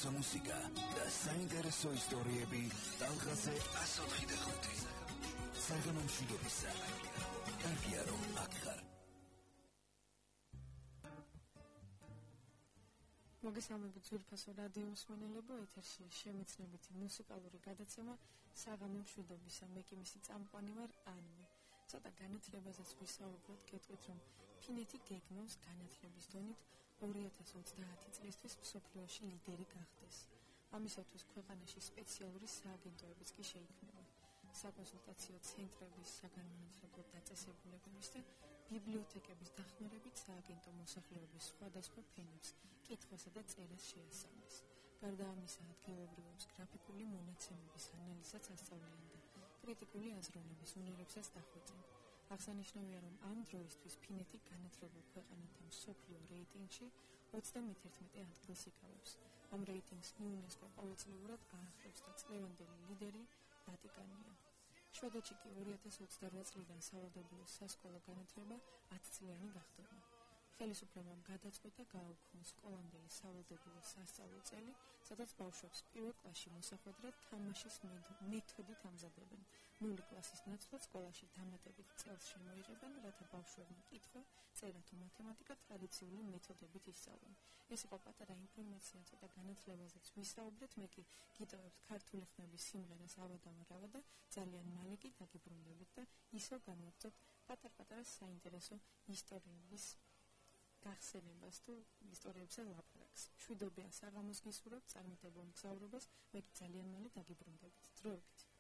საინტერესო მუსიკა და საინტერესო ისტორიები ტალღაზე 104.5. საგანო მშვიდობისა. კარგია რომ აქ ხარ. მოგესალმებით ძვირფასო რადიო მსმენელებო, ეთერში შემეცნებითი მუსიკალური გადაცემა საგანო მშვიდობისა. მე კი მისი წამყვანი ვარ ანმი. ცოტა განათლებაზეც ვისაუბროთ, გეტყვით რომ ფინეთი გეგმავს განათლების დონით 2030 წლისთვის მსოფლიოში ლიდერი გახდეს. ამისათვის ქვეყანაში სპეციალური სააგენტოებიც კი შეიქმნება. საკონსულტაციო ცენტრების, საგანმანათლებლო დაწესებულებების და ბიბლიოთეკების დახმარებით სააგენტო მოსახლეობის სხვადასხვა ფენებს კითხვასა და წერას შეასწავლეს. გარდა ამისა, ადგილობრივებს გრაფიკული მონაცემების ანალიზსაც ასწავლიან და კრიტიკული აზროვნების უნარებსაც დახვეწენ. აღსანიშნავია, რომ ამ დროისთვის ფინეთი განათლებულ ქვეყანათა მსოფლიო რეიტინგში 31 ადგილს იკავებს. ამ რეიტინგს იუნესკო ყოველწლიურად აახლევს და წლევანდელი ლიდერი ვატიკანია. შვედეთში კი 2028 წლიდან სავალდებულო სასკოლო განათლება 10 წლიანი გახდება. ხელისუფლებამ გადაწყვეტა გააუქმოს სკოლამდელი სავალდებულო სასწავლო წელი, სადაც ბავშვებს პირველ კლასში მოსახვედრად თამაშის მეთოდით ამზადებენ. 0 კლასის ნაცვლად სკოლაში დამატებით წელს შემოიღებენ, რათა ბავშვებმა კითხვა, წერა თუ მათემატიკა ტრადიციული მეთოდებით ისწავლონ. ეს იყო პატარა ინფორმაცია ცოტა განათლებაზეც ვისაუბრეთ, მე კი გიტოვებთ ქართული ხმების სიმღერას ავადამა და ძალიან მალე კი დაგიბრუნდებით და ისევ განვაგრძობთ პატარ-პატარა საინტერესო ისტორიების გახსენებას თუ ისტორიებზე ლაპარაკს. მშვიდობიან საღამოს გისურვებთ, წარმატებულ მგზავრობას, მე კი ძალიან მალე დაგიბრუნდებით. დროებით.